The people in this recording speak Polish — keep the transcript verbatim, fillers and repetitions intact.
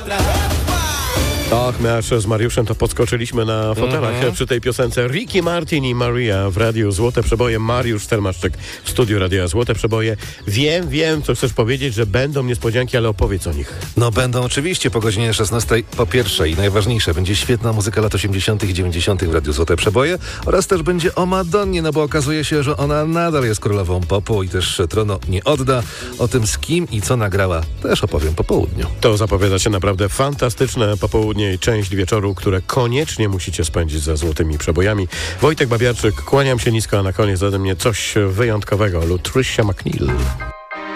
Ach, my aż z Mariuszem to podskoczyliśmy na fotelach mm-hmm. przy tej piosence. Ricky Martin i Maria w Radiu Złote Przeboje. Mariusz Stelmaszczyk w studiu Radia Złote Przeboje. Wiem, wiem, co chcesz powiedzieć, że będą niespodzianki, ale opowiedz o nich. No będą oczywiście po godzinie szesnastej. Po pierwsze i najważniejsze, będzie świetna muzyka lat osiemdziesiątych i dziewięćdziesiątych w Radiu Złote Przeboje oraz też będzie o Madonnie, no bo okazuje się, że ona nadal jest królową popu i też tronu nie odda. O tym z kim i co nagrała też opowiem po południu. To zapowiada się naprawdę fantastyczne popołudnie i część wieczoru, które koniecznie musicie spędzić ze Złotymi Przebojami. Wojtek Babiarczyk, kłaniam się nisko, a na koniec ode mnie coś wyjątkowego. Lutricia McNeil.